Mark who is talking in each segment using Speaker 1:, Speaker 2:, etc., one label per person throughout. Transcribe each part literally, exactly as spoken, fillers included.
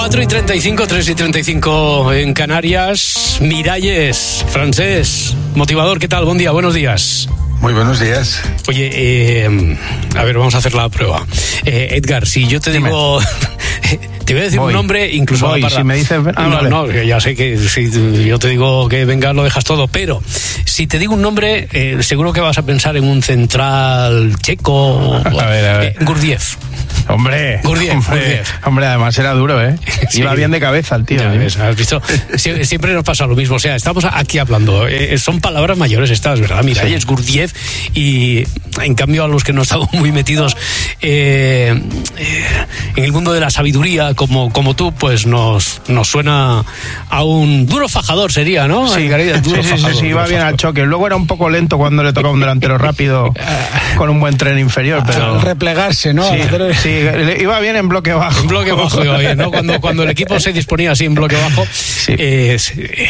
Speaker 1: cuatro y treinta y cinco, tres y treinta y cinco en Canarias. Miralles, Francés, motivador, ¿qué tal? Buen día, buenos días.
Speaker 2: Muy buenos días.
Speaker 1: Oye, eh, a ver, vamos a hacer la prueba. Eh, Edgar, si yo te Dime. digo... te voy a decir voy. un nombre, incluso...
Speaker 2: Voy, si me dices... Ah,
Speaker 1: no,
Speaker 2: vale.
Speaker 1: no, ya sé que si yo te digo que venga lo dejas todo, pero si te digo un nombre, eh, seguro que vas a pensar en un central checo...
Speaker 2: A ver, a ver.
Speaker 1: Eh, Gurdjieff.
Speaker 2: Hombre,
Speaker 1: Gurdjieff,
Speaker 2: hombre,
Speaker 1: Gurdjieff.
Speaker 2: hombre, además era duro, ¿eh? Sí. Iba bien de cabeza el tío.
Speaker 1: Ya
Speaker 2: ¿eh?
Speaker 1: ves, has visto, Sie- siempre nos pasa lo mismo. O sea, estamos aquí hablando. Eh, son palabras mayores estas, ¿verdad? Mira, sí. Es Gurdjieff y en cambio a los que no estamos muy metidos eh, eh, en el mundo de la sabiduría, como, como tú, pues nos, nos suena a un duro fajador, sería, ¿no?
Speaker 2: Sí,
Speaker 1: Garida, duro
Speaker 2: sí,
Speaker 1: fajador,
Speaker 2: sí, sí,
Speaker 1: duro
Speaker 2: iba bien
Speaker 1: fajador.
Speaker 2: al choque. Luego era un poco lento cuando le tocaba un delantero rápido con un buen tren inferior, pero...
Speaker 3: replegarse, ¿no?
Speaker 2: Sí, sí, iba bien en bloque bajo.
Speaker 1: En bloque bajo iba bien, ¿no? Cuando, cuando el equipo se disponía así en bloque bajo.
Speaker 2: Sí.
Speaker 1: Eh,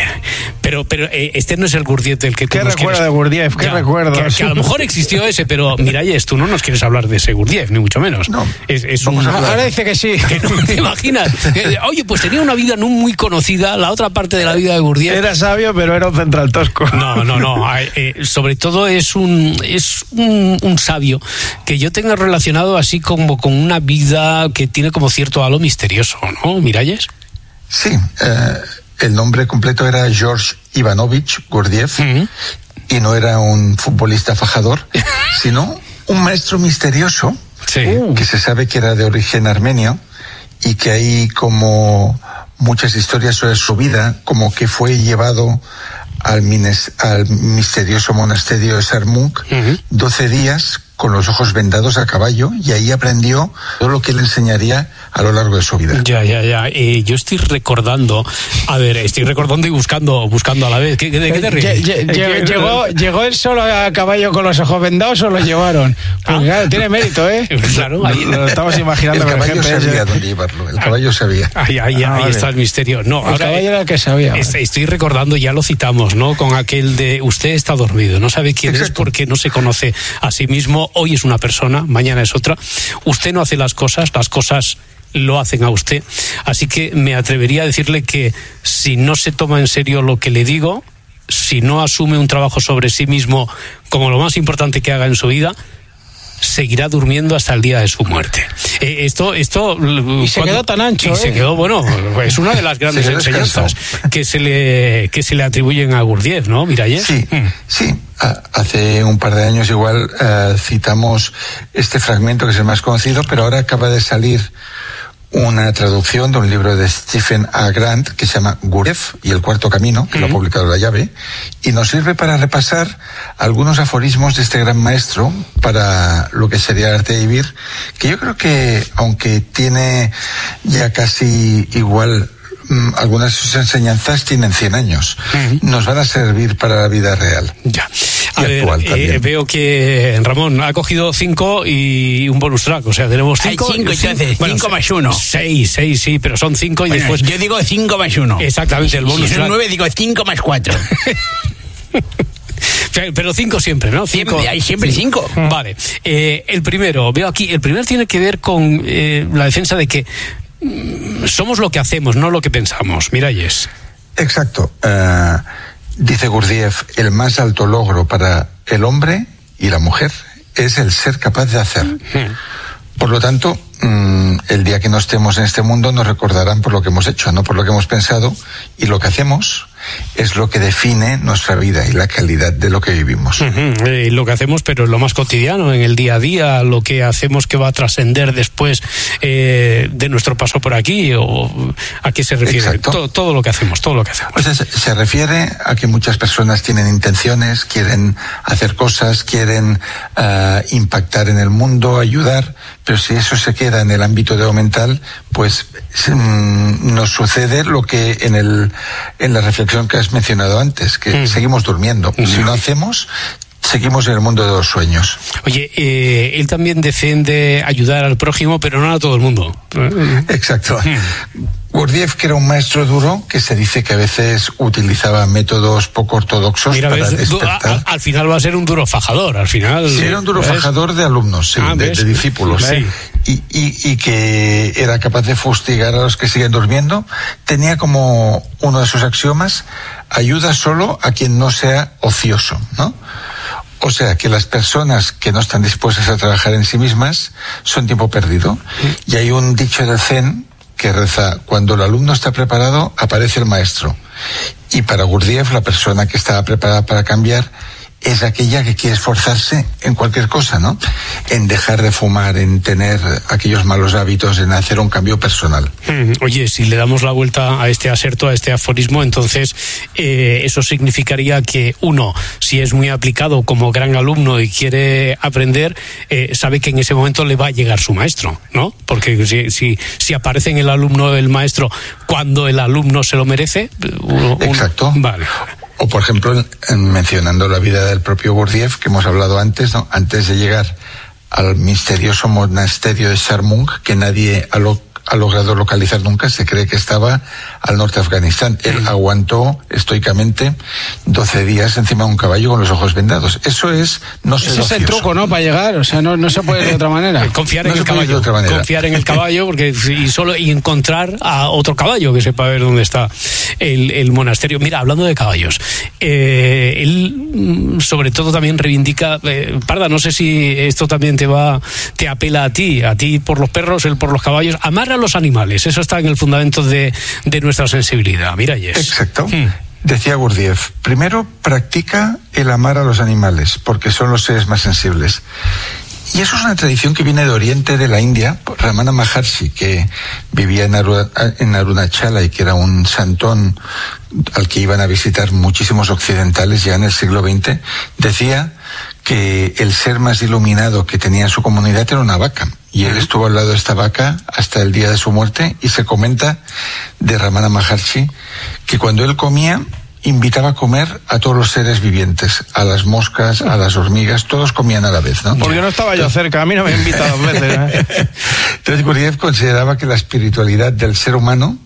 Speaker 1: pero pero eh, este no es el Gurdjieff del que tú
Speaker 2: ¿Qué
Speaker 1: nos
Speaker 2: recuerdo
Speaker 1: quieres...
Speaker 2: de Gurdjieff? ¿Qué
Speaker 1: Ya,
Speaker 2: recuerdo?
Speaker 1: Que, que a lo mejor existió ese, pero Miralles, tú no nos quieres hablar de ese Gurdjieff, ni mucho menos.
Speaker 2: No.
Speaker 1: Es, es
Speaker 2: Vamos
Speaker 1: un...
Speaker 2: a hablar.
Speaker 3: Ahora dice que sí.
Speaker 1: Que no te imaginas. Que, oye, pues tenía una vida no muy conocida, la otra parte de la vida de Gurdjieff.
Speaker 2: Era sabio, pero era un central tosco.
Speaker 1: No, no, no. Eh, sobre todo es un es un, un sabio que yo tengo relacionado así como con una vida que tiene como cierto halo misterioso, ¿no, Miralles?
Speaker 4: Sí, eh, el nombre completo era George Ivanovich Gurdjieff, uh-huh. y no era un futbolista fajador, sino un maestro misterioso,
Speaker 1: sí.
Speaker 4: que se sabe que era de origen armenio y que hay como muchas historias sobre su vida, como que fue llevado al, mines, al misterioso monasterio de Sarmunk, uh-huh. doce días con los ojos vendados a caballo, y ahí aprendió todo lo que le enseñaría a lo largo de su vida.
Speaker 1: Ya, ya, ya. Eh, yo estoy recordando, a ver, estoy recordando y buscando, buscando a la vez. ¿Qué, ¿De qué te ríes?
Speaker 3: ¿Llegó, ¿Llegó él solo a caballo con los ojos vendados o lo llevaron? Porque claro, tiene mérito, ¿eh?
Speaker 1: Claro, ahí
Speaker 2: lo estamos imaginando.
Speaker 4: El
Speaker 2: con
Speaker 4: caballo
Speaker 2: el G P S.
Speaker 4: sabía dónde llevarlo, el caballo sabía.
Speaker 1: Ahí, ahí,
Speaker 2: Ah,
Speaker 1: ahí
Speaker 2: vale.
Speaker 1: está el misterio. No,
Speaker 3: El
Speaker 1: ahora,
Speaker 3: caballo era el que sabía.
Speaker 1: Estoy, estoy recordando, ya lo citamos, ¿no? Con aquel de usted está dormido, no sabe quién
Speaker 4: Exacto.
Speaker 1: es porque no se conoce a sí mismo. Hoy es una persona, mañana es otra. Usted no hace las cosas, las cosas lo hacen a usted. Así que me atrevería a decirle que si no se toma en serio lo que le digo, si no asume un trabajo sobre sí mismo como lo más importante que haga en su vida, seguirá durmiendo hasta el día de su muerte. Eh, esto, esto...
Speaker 3: Y se quedó tan ancho,
Speaker 1: Y
Speaker 3: ¿eh?
Speaker 1: se quedó, bueno, es una de las grandes
Speaker 4: Se
Speaker 1: enseñanzas que se le que se le atribuyen a Gurdjieff, ¿no, Miralles?
Speaker 4: Sí, sí. Ah, hace un par de años igual uh, citamos este fragmento que es el más conocido, pero ahora acaba de salir una traducción de un libro de Stephen A. Grant que se llama Gurdjieff y el cuarto camino, que uh-huh. lo ha publicado La Llave, y nos sirve para repasar algunos aforismos de este gran maestro para lo que sería el arte de vivir, que yo creo que, aunque tiene ya casi igual, mmm, algunas de sus enseñanzas tienen cien años, uh-huh. nos van a servir para la vida real.
Speaker 1: Ya. A
Speaker 4: Y
Speaker 1: ver,
Speaker 4: actual también.
Speaker 1: eh, veo que Ramón ha cogido cinco y un bonus track, o sea, tenemos cinco.
Speaker 3: Hay cinco, entonces,
Speaker 1: bueno,
Speaker 3: cinco más uno.
Speaker 1: Seis, seis, sí, pero son cinco y
Speaker 3: Bueno,
Speaker 1: después...
Speaker 3: yo digo cinco más uno.
Speaker 1: Exactamente, el bonus
Speaker 3: Si son
Speaker 1: track.
Speaker 3: nueve, digo cinco más cuatro.
Speaker 1: Pero cinco siempre, ¿no? Cinco.
Speaker 3: Siempre, hay siempre cinco.
Speaker 1: Vale. Eh, el primero, veo aquí, el primero tiene que ver con eh, la defensa de que mm, somos lo que hacemos, no lo que pensamos. Miralles.
Speaker 4: Exacto. Uh, dice Gurdjieff, el más alto logro para el hombre y la mujer es el ser capaz de hacer.
Speaker 1: Mm.
Speaker 4: Por lo tanto, mmm, el día que no estemos en este mundo nos recordarán por lo que hemos hecho, no por lo que hemos pensado, y lo que hacemos es lo que define nuestra vida y la calidad de lo que vivimos.
Speaker 1: Uh-huh. Eh, lo que hacemos, pero en lo más cotidiano, en el día a día, lo que hacemos que va a trascender después eh, de nuestro paso por aquí, o ¿a qué se refiere? Todo, todo lo que hacemos, todo lo que hacemos.
Speaker 4: O sea, se, se refiere a que muchas personas tienen intenciones, quieren hacer cosas, quieren uh, impactar en el mundo, ayudar, pero si eso se queda en el ámbito de lo mental, pues mm, nos sucede lo que en el en la reflexión que has mencionado antes, que mm. seguimos durmiendo. Mm. Si no hacemos, seguimos en el mundo de los sueños.
Speaker 1: Oye, eh, él también defiende ayudar al prójimo, pero no a todo el mundo.
Speaker 4: Exacto. Gurdjieff, que era un maestro duro, que se dice que a veces utilizaba métodos poco ortodoxos.
Speaker 1: Mira,
Speaker 4: para
Speaker 1: ves,
Speaker 4: despertar.
Speaker 1: Al, al final va a ser un duro fajador, al final.
Speaker 4: Sí, era un duro
Speaker 1: ¿ves?
Speaker 4: fajador de alumnos, sí,
Speaker 1: Ah,
Speaker 4: de, de discípulos.
Speaker 1: Sí.
Speaker 4: Y, y, y que era capaz de fustigar a los que siguen durmiendo. Tenía como uno de sus axiomas: ayuda solo a quien no sea ocioso, ¿no? O sea, que las personas que no están dispuestas a trabajar en sí mismas son tiempo perdido. Y hay un dicho del Zen que reza: cuando el alumno está preparado, aparece el maestro. Y para Gurdjieff, la persona que estaba preparada para cambiar es aquella que quiere esforzarse en cualquier cosa, ¿no? En dejar de fumar, en tener aquellos malos hábitos, en hacer un cambio personal.
Speaker 1: Oye, si le damos la vuelta a este aserto, a este aforismo, entonces eh, eso significaría que uno, si es muy aplicado como gran alumno y quiere aprender, eh, sabe que en ese momento le va a llegar su maestro, ¿no? Porque si, si, si aparece en el alumno el maestro cuando el alumno se lo merece... Uno,
Speaker 4: Exacto.
Speaker 1: Uno, vale.
Speaker 4: O, por ejemplo, mencionando la vida del propio Gurdjieff, que hemos hablado antes, ¿no? Antes de llegar al misterioso monasterio de Sharmung, que nadie ha, lo, ha logrado localizar nunca, se cree que estaba al norte de Afganistán. Él mm. aguantó estoicamente doce días encima de un caballo con los ojos vendados. Eso es no ser
Speaker 3: Ese
Speaker 4: ocioso.
Speaker 3: es el truco, ¿no? Para llegar, o sea, no, no se puede de otra manera.
Speaker 1: Confiar
Speaker 4: no
Speaker 1: en el caballo, confiar en el caballo, porque y solo y encontrar a otro caballo que sepa ver dónde está el, el monasterio. Mira, hablando de caballos, eh, él sobre todo también reivindica, eh, Parda, no sé si esto también te va, te apela a ti, a ti por los perros, él por los caballos, amar a los animales, eso está en el fundamento de, de nuestra sensibilidad. Mira, Yes.
Speaker 4: Exacto.
Speaker 1: Hmm.
Speaker 4: Decía Gurdjieff, primero practica el amar a los animales, porque son los seres más sensibles. Y eso es una tradición que viene de Oriente, de la India. Ramana Maharshi, que vivía en, Aru- en Arunachala y que era un santón al que iban a visitar muchísimos occidentales ya en el siglo veinte, decía que el ser más iluminado que tenía en su comunidad era una vaca. Y él estuvo al lado de esta vaca hasta el día de su muerte, y se comenta de Ramana Maharshi que cuando él comía, invitaba a comer a todos los seres vivientes, a las moscas, a las hormigas, todos comían a la vez, ¿no?
Speaker 2: Porque no estaba yo cerca, a mí no me invita dos veces, ¿eh?
Speaker 4: Entonces Gurdjieff consideraba que la espiritualidad del ser humano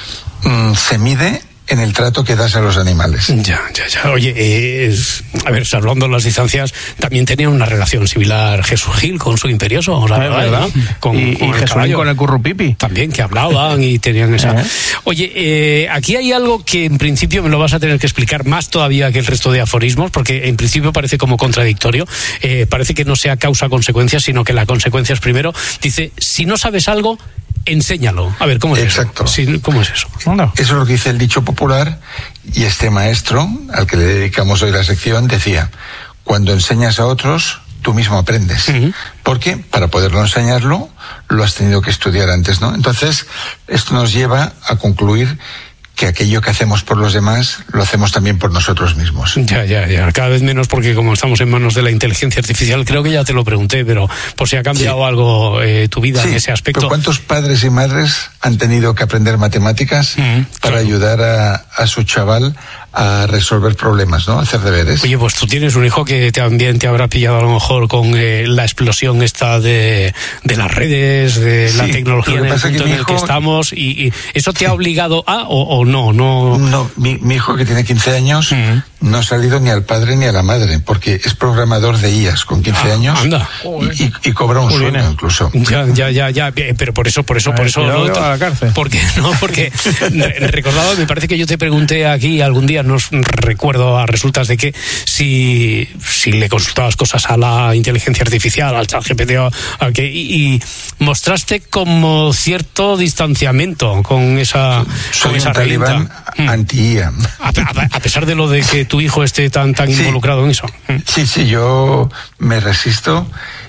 Speaker 4: mmm, se mide en el trato que das a los animales.
Speaker 1: Ya, ya, ya. Oye, eh, es, a ver, salvando las distancias, también tenía una relación similar Jesús Gil con su imperioso, o sea,
Speaker 2: ¿verdad? ¿verdad?
Speaker 1: ¿no? Con,
Speaker 2: y
Speaker 1: con
Speaker 2: y
Speaker 1: el
Speaker 2: Jesús
Speaker 1: caballo.
Speaker 2: con el currupipi.
Speaker 1: También, que hablaban y tenían esa...
Speaker 2: ¿Eh?
Speaker 1: Oye, eh, aquí hay algo que en principio me lo vas a tener que explicar más todavía que el resto de aforismos, porque en principio parece como contradictorio. Eh, parece que no sea causa-consecuencia, sino que la consecuencia es primero. Dice, si no sabes algo, enséñalo. A ver, ¿cómo es
Speaker 4: Exacto.
Speaker 1: eso? Sí, ¿cómo es eso?
Speaker 2: No.
Speaker 4: Eso es lo que dice el dicho popular, y este maestro, al que le dedicamos hoy la sección, decía: cuando enseñas a otros, tú mismo aprendes. Uh-huh. Porque para poderlo enseñarlo, lo has tenido que estudiar antes, ¿no? Entonces, esto nos lleva a concluir que aquello que hacemos por los demás lo hacemos también por nosotros mismos.
Speaker 1: Ya, ya, ya. Cada vez menos, porque como estamos en manos de la inteligencia artificial, creo que ya te lo pregunté, pero por si ha cambiado sí. algo eh, tu vida sí, en ese aspecto.
Speaker 4: Pero ¿cuántos padres y madres han tenido que aprender matemáticas mm, para claro. ayudar a, a su chaval a resolver problemas, ¿no? A hacer deberes.
Speaker 1: Oye, pues tú tienes un hijo que también te habrá pillado a lo mejor con eh, la explosión esta de, de las redes, de sí, la tecnología en el punto en el hijo... que estamos, y, y ¿eso te ha obligado a o, o no? No,
Speaker 4: no mi, mi hijo, que tiene quince años, uh-huh. no ha salido ni al padre ni a la madre, porque es programador de I As con quince
Speaker 1: ah,
Speaker 4: años
Speaker 1: anda.
Speaker 4: Y, y, y cobra un sueldo bien. Incluso.
Speaker 1: Ya, ya, ya, ya, pero por eso, por eso, por eso...
Speaker 2: No, a la cárcel.
Speaker 1: Porque, no, porque recordaba, me parece que yo te pregunté aquí algún día, no recuerdo a resultas de que si, si le consultabas cosas a la inteligencia artificial, al ChatGPT, al que y, y mostraste como cierto distanciamiento con esa,
Speaker 4: Soy
Speaker 1: con esa
Speaker 4: un talibán
Speaker 1: mm.
Speaker 4: anti-I A.
Speaker 1: A, a, a pesar de lo de que tu hijo esté tan, tan
Speaker 4: sí,
Speaker 1: involucrado en eso.
Speaker 4: Sí, sí, yo me resisto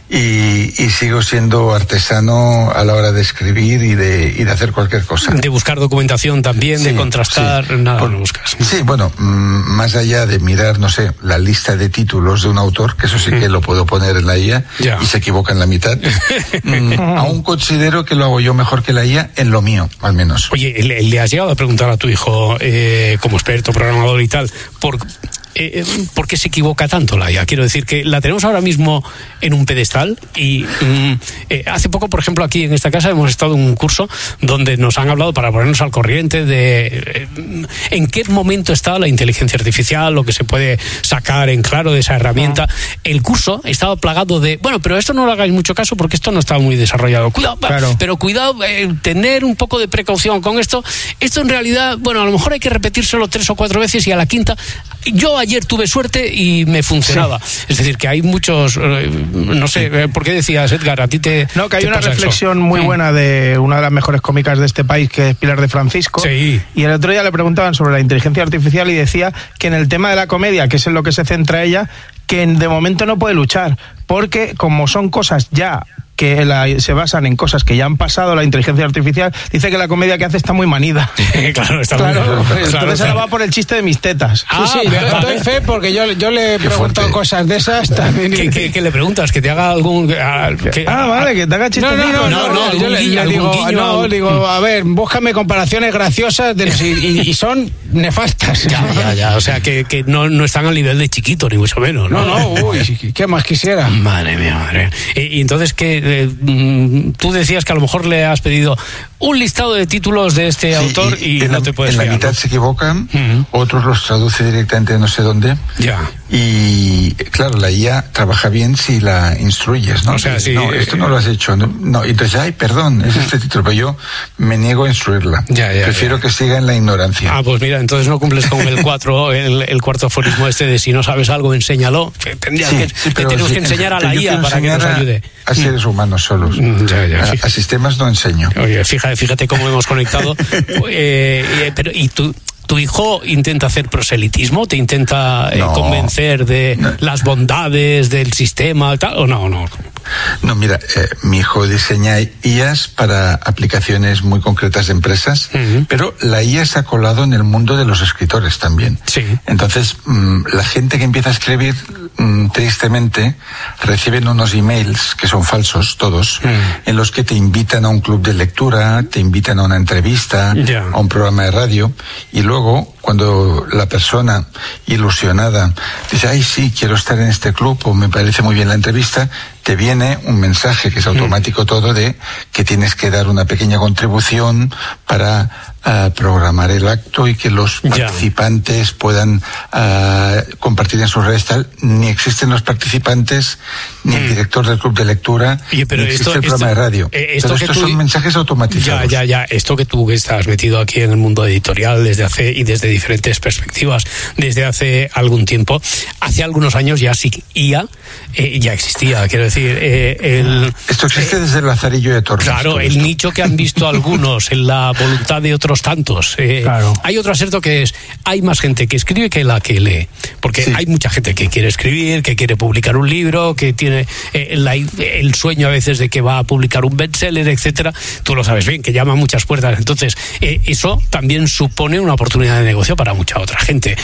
Speaker 4: y, y sigo siendo artesano a la hora de escribir y de, y de hacer cualquier cosa.
Speaker 1: De buscar documentación también, sí, de contrastar,
Speaker 4: sí.
Speaker 1: nada
Speaker 4: Por,
Speaker 1: no buscas.
Speaker 4: Sí, bueno, mmm, más allá de mirar, no sé, la lista de títulos de un autor, que eso sí que lo puedo poner en la I A ya. y se equivoca en la mitad, mmm, aún considero que lo hago yo mejor que la I A en lo mío, al menos.
Speaker 1: Oye, ¿le, le has llegado a preguntar a tu hijo, eh, como experto, programador y tal, por... Eh, ¿por qué se equivoca tanto la I A? Quiero decir que la tenemos ahora mismo en un pedestal y mm, eh, hace poco, por ejemplo, aquí en esta casa hemos estado en un curso donde nos han hablado para ponernos al corriente de eh, en qué momento está la inteligencia artificial, lo que se puede sacar en claro de esa herramienta. Uh-huh. El curso estaba plagado de, bueno, pero esto no lo hagáis mucho caso porque esto no está muy desarrollado. Cuidado, claro. pero cuidado, eh, tener un poco de precaución con esto. Esto en realidad, bueno, a lo mejor hay que repetírselo tres o cuatro veces y a la quinta... Yo ayer tuve suerte y me funcionaba. Sí. Es decir, que hay muchos, eh, no sé, eh, ¿por qué decías, Edgar? A ti te
Speaker 2: No, que hay
Speaker 1: te
Speaker 2: una reflexión eso? muy mm. buena de una de las mejores cómicas de este país, que es Pilar de Francisco.
Speaker 1: Sí.
Speaker 2: Y el otro día le preguntaban sobre la inteligencia artificial y decía que en el tema de la comedia, que es en lo que se centra ella, que de momento no puede luchar, porque como son cosas ya... que la, se basan en cosas que ya han pasado, la inteligencia artificial, dice que la comedia que hace está muy manida.
Speaker 1: claro, está
Speaker 2: claro,
Speaker 1: muy
Speaker 2: claro. Entonces claro, ahora va por el chiste de mis tetas.
Speaker 3: Ah, sí, sí, yo doy fe porque yo, yo le he preguntado cosas de esas también.
Speaker 1: ¿Qué, qué, ¿Qué le preguntas? ¿Que te haga algún...? A, que,
Speaker 2: ah, vale, que te haga chiste.
Speaker 3: No, no, no, no, no, no yo le, guiño, le digo, guiño, no, algún... digo, a ver, búscame comparaciones graciosas de los, y, y, y son nefastas.
Speaker 1: Ya, ya, ya, o sea, que, que no, no están al nivel de Chiquito, ni mucho menos. No,
Speaker 3: no, no uy, ¿qué más quisiera?
Speaker 1: Madre mía, madre. Y, y entonces, ¿qué...? Eh, tú decías que a lo mejor le has pedido un listado de títulos de este sí, autor y, y no
Speaker 4: la,
Speaker 1: te puedes
Speaker 4: en
Speaker 1: fiar,
Speaker 4: la mitad
Speaker 1: ¿no?
Speaker 4: se equivocan,
Speaker 1: uh-huh.
Speaker 4: otros los traduce directamente no sé dónde.
Speaker 1: Ya.
Speaker 4: Y claro, la I A trabaja bien si la instruyes, ¿no?
Speaker 1: O sea, sí,
Speaker 4: no,
Speaker 1: eh,
Speaker 4: esto no lo has hecho. No, no. Entonces, ay, perdón, es este título, pero yo me niego a instruirla.
Speaker 1: Ya, ya,
Speaker 4: Prefiero
Speaker 1: ya.
Speaker 4: que siga en la ignorancia.
Speaker 1: Ah, pues mira, entonces no cumples con el cuatro, el, el cuarto aforismo este de si no sabes algo, enséñalo. Tendrías sí, que, sí, que tenemos sí, que enseñar a la I A para que nos ayude.
Speaker 4: A, a seres humanos solos.
Speaker 1: Ya, ya,
Speaker 4: a, a sistemas no enseño.
Speaker 1: Oye, fíjate, fíjate cómo hemos conectado. eh, pero, ¿y tú? ¿Tu hijo intenta hacer proselitismo? ¿Te intenta eh, no, convencer de no. las bondades del sistema tal, o no? No,
Speaker 4: no mira, eh, mi hijo diseña I As para aplicaciones muy concretas de empresas, uh-huh. pero la I A se ha colado en el mundo de los escritores también.
Speaker 1: Sí.
Speaker 4: Entonces, mmm, la gente que empieza a escribir, mmm, tristemente, reciben unos emails, que son falsos todos, uh-huh. en los que te invitan a un club de lectura, te invitan a una entrevista, yeah. a un programa de radio, y luego Luego, cuando la persona ilusionada dice, ay, sí, quiero estar en este club o me parece muy bien la entrevista, te viene un mensaje que es automático todo de que tienes que dar una pequeña contribución para uh, programar el acto y que los participantes ya. puedan uh, compartir en sus redes tal. Ni existen los participantes, ni el director del club de lectura,
Speaker 1: Oye, pero
Speaker 4: ni existe
Speaker 1: esto,
Speaker 4: el programa
Speaker 1: esto,
Speaker 4: de radio.
Speaker 1: Eh, esto
Speaker 4: pero
Speaker 1: que
Speaker 4: estos
Speaker 1: tú...
Speaker 4: son mensajes automatizados.
Speaker 1: Ya, ya, ya. Esto que tú estás metido aquí en el mundo editorial desde hace y desde diferentes perspectivas desde hace algún tiempo, hace algunos años ya sí I A eh, ya existía, quiero decir eh, el,
Speaker 4: esto existe eh, desde el Lazarillo de Tormes.
Speaker 1: Claro, el nicho que han visto algunos en la voluntad de otros tantos. Eh, claro. Hay otro acerto que es, hay más gente que escribe que la que lee, porque sí. hay mucha gente que quiere escribir, que quiere publicar un libro, que tiene eh, la, el sueño a veces de que va a publicar un bestseller, etcétera. Tú lo sabes bien, que llama a muchas puertas. Entonces, eh, eso también supone una oportunidad de negocio para mucha otra gente.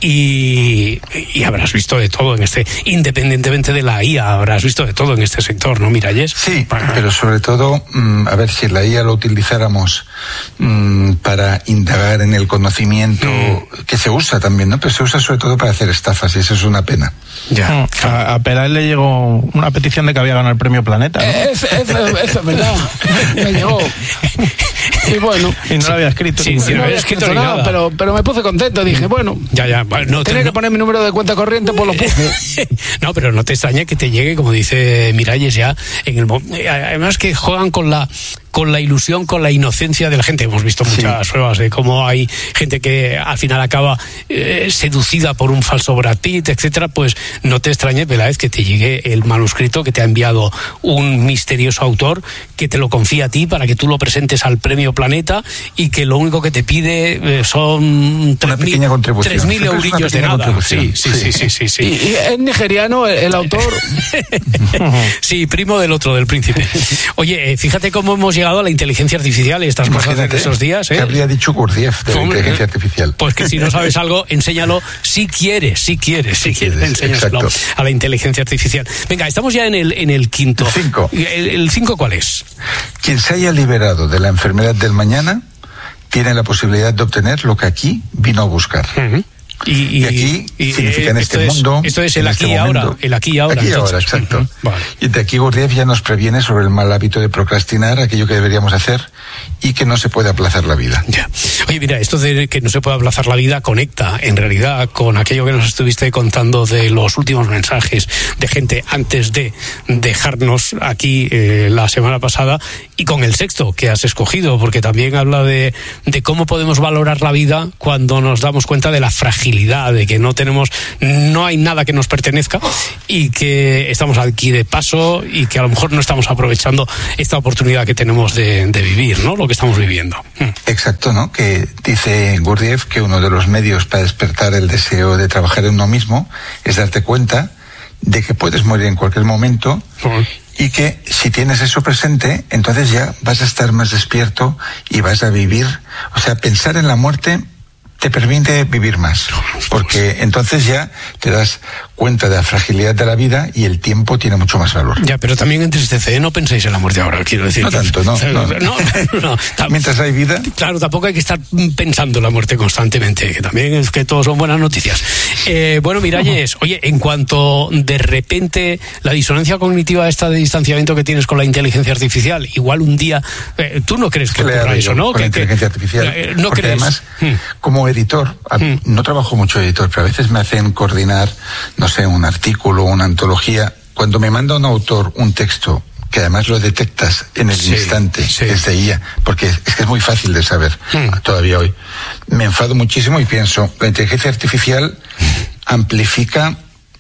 Speaker 1: Y, y habrás visto de todo en este, independientemente de la I A, habrás visto de todo en este sector, ¿no, Miralles?
Speaker 4: Sí, para... pero sobre todo, mmm, a ver, si la I A lo utilizáramos mmm, para indagar en el conocimiento, mm. que se usa también, ¿no? Pero se usa sobre todo para hacer estafas y eso es una pena.
Speaker 2: Ya. A, a Peral le llegó una petición de que había ganado el premio Planeta, ¿no?
Speaker 3: Es, es, es, es verdad. Me llegó. Y bueno.
Speaker 2: Y no sí, lo había escrito.
Speaker 1: Sí, sí, no, no había escrito nada, nada.
Speaker 3: Pero, pero me puse contento. Dije, bueno.
Speaker 1: Ya, ya. No,
Speaker 3: tenía
Speaker 1: no,
Speaker 3: que poner mi número de cuenta corriente, pues lo puse.
Speaker 1: No, pero no te extraña que te llegue, como dice Miralles, ya en el. Además que juegan con la. con la ilusión, con la inocencia de la gente. Hemos visto muchas sí. pruebas de cómo hay gente que al final acaba eh, seducida por un falso Brad Pitt, etcétera. Pues no te extrañe, Peláez, que te llegue el manuscrito que te ha enviado un misterioso autor, que te lo confía a ti para que tú lo presentes al Premio Planeta y que lo único que te pide eh, son tres mil eurillos de nada. Sí, sí, sí, sí, sí, sí.
Speaker 3: ¿Y, y es nigeriano el, el autor?
Speaker 1: Sí, primo del otro, del príncipe. Oye, eh, fíjate cómo hemos llegado a la inteligencia artificial y estas Imagínate, cosas de esos días. ¿eh?
Speaker 4: ¿Qué habría dicho Gurdjieff de la inteligencia artificial?
Speaker 1: Pues que si no sabes algo, enséñalo si quieres, si quieres, si quieres, enséñaselo a la inteligencia artificial. Venga, estamos ya en el, en el quinto.
Speaker 4: El cinco.
Speaker 1: ¿El, el cinco cuál es?
Speaker 4: Quien se haya liberado de la enfermedad del mañana tiene la posibilidad de obtener lo que aquí vino a buscar. Uh-huh. Y, y, y aquí y, significa en este
Speaker 1: es,
Speaker 4: mundo.
Speaker 1: Esto es el aquí y este ahora. El aquí y ahora.
Speaker 4: Aquí y ahora, exacto. Uh-huh. Vale. Y de aquí Gurdjieff ya nos previene sobre el mal hábito de procrastinar, aquello que deberíamos hacer y que no se puede aplazar la vida.
Speaker 1: Ya. Oye, mira, esto de que no se puede aplazar la vida conecta en realidad con aquello que nos estuviste contando de los últimos mensajes de gente antes de dejarnos aquí eh, la semana pasada, y con el sexto que has escogido, porque también habla de, de cómo podemos valorar la vida cuando nos damos cuenta de la fragilidad, de que no tenemos, no hay nada que nos pertenezca y que estamos aquí de paso y que a lo mejor no estamos aprovechando esta oportunidad que tenemos de, de vivir, ¿no? Lo que estamos viviendo.
Speaker 4: Exacto, ¿no? Que dice Gurdjieff que uno de los medios para despertar el deseo de trabajar en uno mismo es darte cuenta de que puedes morir en cualquier momento. Uh-huh. Y que si tienes eso presente, entonces ya vas a estar más despierto y vas a vivir. O sea, pensar en la muerte te permite vivir más, porque entonces ya te das cuenta de la fragilidad de la vida y el tiempo tiene mucho más valor.
Speaker 1: Ya, pero también entristece, ¿eh? No penséis en la muerte ahora, quiero decir.
Speaker 4: No
Speaker 1: que,
Speaker 4: tanto, no. no,
Speaker 1: no, no, no tam-
Speaker 4: Mientras hay vida.
Speaker 1: Claro, tampoco hay que estar pensando en la muerte constantemente, que también es que todos son buenas noticias. Eh, bueno, Miralles, oye, en cuanto de repente la disonancia cognitiva esta de distanciamiento que tienes con la inteligencia artificial, igual un día, eh, tú no crees que ocurra eso, ¿no?
Speaker 4: Con
Speaker 1: que,
Speaker 4: la inteligencia artificial.
Speaker 1: Eh, no
Speaker 4: porque
Speaker 1: crees.
Speaker 4: Además,
Speaker 1: hmm.
Speaker 4: como editor, hmm. no trabajo mucho editor, pero a veces me hacen coordinar, no sé, un artículo, una antología. Cuando me manda un autor un texto, que además lo detectas en el sí, instante, sí. desde I A, porque es que es muy fácil de saber hmm. todavía hoy, me enfado muchísimo y pienso, la inteligencia artificial amplifica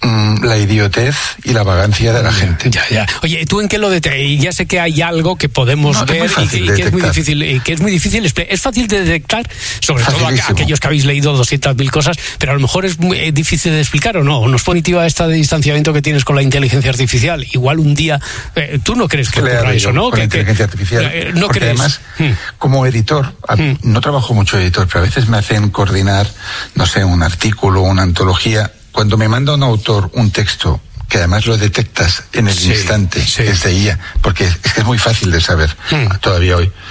Speaker 4: la idiotez y la vagancia de la gente.
Speaker 1: Ya, ya. Oye, ¿tú en qué lo detectas? Ya sé que hay algo que podemos
Speaker 4: no,
Speaker 1: ver y, que, y que es muy difícil, y que es muy difícil, es fácil de detectar, sobre Facilísimo. todo a, aquellos que habéis leído doscientas mil cosas, pero a lo mejor es muy difícil de explicar, ¿o no? ¿Nos pone esta de distanciamiento que tienes con la inteligencia artificial? Igual un día, eh, tú no crees que ocurra eso, ¿no?
Speaker 4: Con
Speaker 1: que,
Speaker 4: la inteligencia artificial.
Speaker 1: Eh, no
Speaker 4: porque
Speaker 1: crees.
Speaker 4: Además,
Speaker 1: hmm.
Speaker 4: como editor, hmm. no trabajo mucho editor, pero a veces me hacen coordinar, no sé, un artículo, una antología. Cuando me manda un autor un texto, que además lo detectas en el sí, instante, sí. desde I A, porque es que es muy fácil de saber hmm. todavía hoy,